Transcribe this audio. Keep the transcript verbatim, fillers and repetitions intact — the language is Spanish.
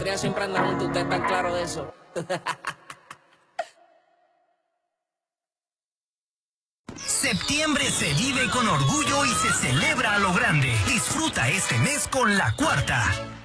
estrella siempre anda junto, usted está claro de eso. Septiembre se vive con orgullo y se celebra a lo grande. Disfruta este mes con La Cuarta.